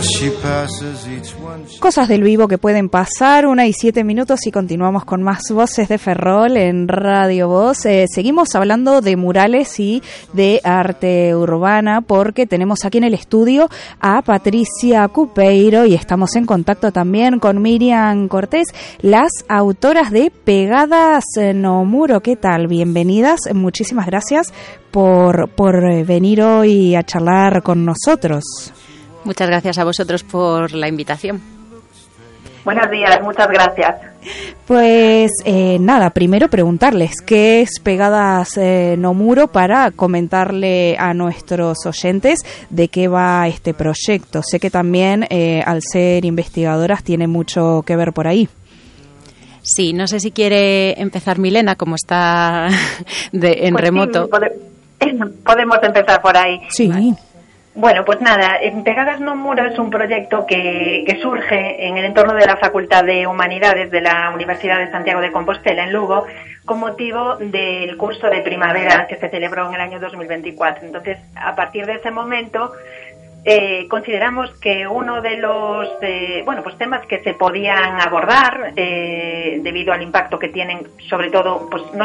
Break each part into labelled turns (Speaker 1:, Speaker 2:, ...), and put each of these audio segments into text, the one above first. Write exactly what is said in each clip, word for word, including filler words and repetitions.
Speaker 1: Cosas del vivo que pueden pasar, una y siete minutos y continuamos con más Voces de Ferrol en Radio Voz. Eh, seguimos hablando de murales y de arte urbana porque tenemos aquí en el estudio a Patricia Cupeiro y estamos en contacto también con Miriam Cortés, las autoras de Pegadas no Muro. ¿Qué tal? Bienvenidas, muchísimas gracias por, por venir hoy a charlar con nosotros.
Speaker 2: Muchas gracias a vosotros por la invitación.
Speaker 3: Buenos días, muchas gracias.
Speaker 1: Pues eh, nada, primero preguntarles qué es Pegadas eh, no Muro para comentarle a nuestros oyentes de qué va este proyecto. Sé que también eh, al ser investigadoras tiene mucho que ver por ahí.
Speaker 2: Sí, no sé si quiere empezar Milena, como está de, en
Speaker 3: pues
Speaker 2: remoto.
Speaker 3: Sí, pode- podemos empezar por ahí.
Speaker 1: Sí.
Speaker 3: Vale. Bueno, pues nada, Pegadas no Muro es un proyecto que, que surge en el entorno de la Facultad de Humanidades de la Universidad de Santiago de Compostela, en Lugo, con motivo del curso de primavera que se celebró en el año dos mil veinticuatro. Entonces, a partir de ese momento, eh, consideramos que uno de los eh, bueno, pues temas que se podían abordar, eh, debido al impacto que tienen, sobre todo, pues no...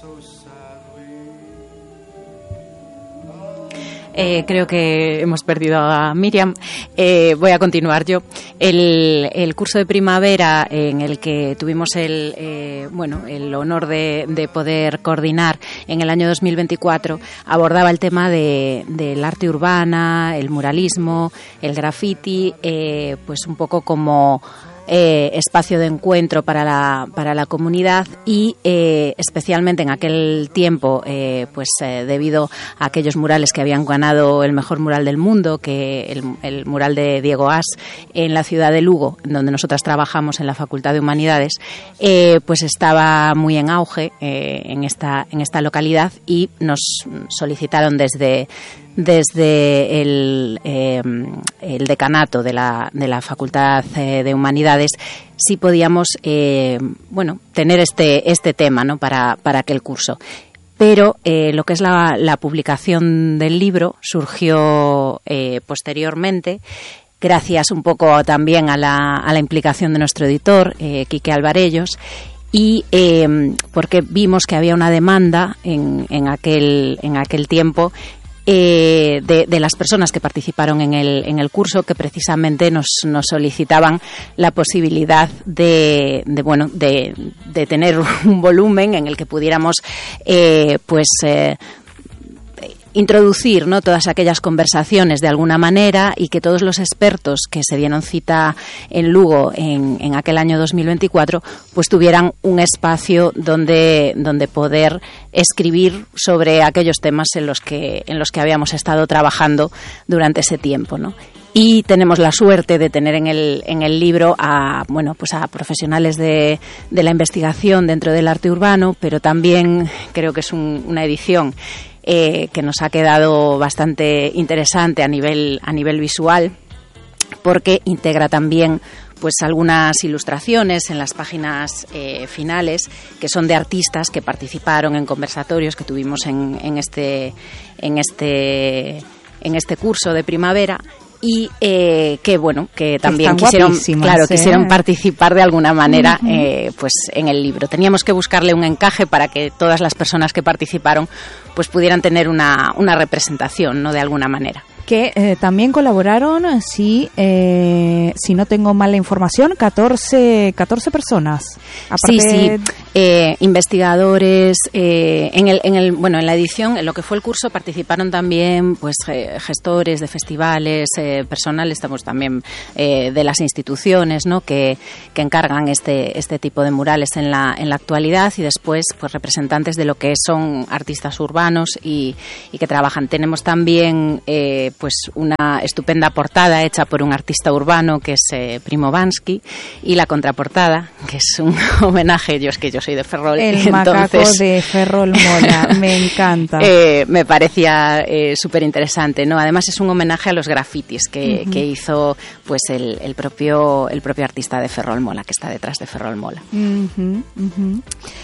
Speaker 2: Eh, creo que hemos perdido a Miriam. Eh, voy a continuar yo. El, el curso de primavera en el que tuvimos el eh, bueno el honor de, de poder coordinar en el año dos mil veinticuatro abordaba el tema de, del arte urbana, el muralismo, el graffiti, eh, pues un poco como Eh, espacio de encuentro para la para la comunidad y eh, especialmente en aquel tiempo eh, pues eh, debido a aquellos murales que habían ganado el mejor mural del mundo, que el, el mural de Diego As en la ciudad de Lugo, donde nosotras trabajamos en la Facultad de Humanidades, eh, pues estaba muy en auge eh, en esta en esta localidad y nos solicitaron desde desde el, eh, el decanato de la, de la Facultad eh, de Humanidades si podíamos eh, bueno tener este este tema, ¿no?, para, para aquel curso. Pero eh, lo que es la, la publicación del libro surgió eh, posteriormente, gracias un poco también a la, a la implicación de nuestro editor, eh, Quique Alvarellos, y eh, porque vimos que había una demanda en, en, aquel, en aquel tiempo Eh, de, de las personas que participaron en el, en el curso, que precisamente nos, nos solicitaban la posibilidad de, de bueno de, de tener un volumen en el que pudiéramos eh, pues eh, introducir, ¿no?, todas aquellas conversaciones de alguna manera y que todos los expertos que se dieron cita en Lugo en, en aquel año dos mil veinticuatro pues tuvieran un espacio donde, donde poder escribir sobre aquellos temas en los que, en los que habíamos estado trabajando durante ese tiempo, ¿no? Y tenemos la suerte de tener en el, en el libro a, bueno, pues a profesionales de, de la investigación dentro del arte urbano, pero también creo que es un, una edición Eh, que nos ha quedado bastante interesante a nivel a nivel visual, porque integra también pues algunas ilustraciones en las páginas eh, finales que son de artistas que participaron en conversatorios que tuvimos en, en este en este en este curso de primavera. Y eh, que bueno que también
Speaker 1: Están
Speaker 2: quisieron claro
Speaker 1: ¿eh?
Speaker 2: quisieron participar de alguna manera uh-huh. eh, pues en el libro. Teníamos que buscarle un encaje para que todas las personas que participaron pues pudieran tener una una representación, ¿no?, de alguna manera.
Speaker 1: Que eh, también colaboraron, si eh, si no tengo mala información, catorce, catorce personas.
Speaker 2: Aparte... Sí, sí, eh, investigadores. Eh, en el, en el, bueno, en la edición, en lo que fue el curso, participaron también, pues, eh, gestores de festivales, eh, personal, estamos también eh, de las instituciones, ¿no?, que, que encargan este este tipo de murales en la en la actualidad, y después, pues, representantes de lo que son artistas urbanos y, y que trabajan. Tenemos también eh, pues una estupenda portada hecha por un artista urbano que es eh, Primo Bansky, y la contraportada, que es un homenaje, yo es que yo soy de Ferrol.
Speaker 1: El
Speaker 2: entonces,
Speaker 1: macaco de Ferrol mola, me encanta.
Speaker 2: Eh, me parecía eh, súper interesante, ¿no? Además es un homenaje a los grafitis que, uh-huh. que hizo pues el, el propio el propio artista de Ferrol Mola, que está detrás de Ferrol Mola.
Speaker 1: Uh-huh, uh-huh.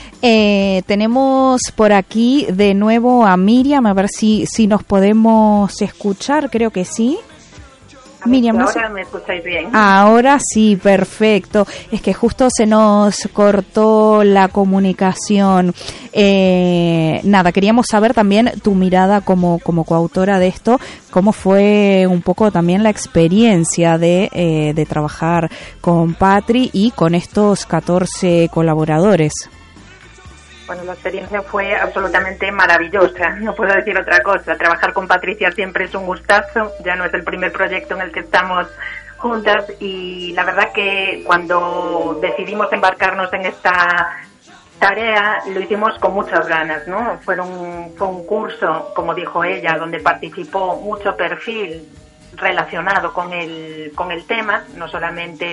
Speaker 1: Eh, tenemos por aquí de nuevo a Miriam, a ver si, si nos podemos escuchar, creo que sí. Miriam, no
Speaker 3: ahora
Speaker 1: sé...
Speaker 3: me escucháis bien.
Speaker 1: Ahora sí, perfecto. Es que justo se nos cortó la comunicación. Eh, nada, queríamos saber también tu mirada como, como coautora de esto, cómo fue un poco también la experiencia de, eh, de trabajar con Patri y con estos catorce colaboradores.
Speaker 3: Bueno, la experiencia fue absolutamente maravillosa, no puedo decir otra cosa. Trabajar con Patricia siempre es un gustazo, ya no es el primer proyecto en el que estamos juntas y la verdad que cuando decidimos embarcarnos en esta tarea lo hicimos con muchas ganas, ¿no? Fueron, fue un curso, como dijo ella, donde participó mucho perfil relacionado con el, con el tema, no solamente